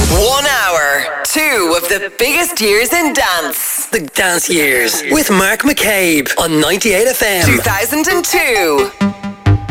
1 hour, 2 of the biggest years in dance. The Dance Years with Mark McCabe on 98 FM. 2002.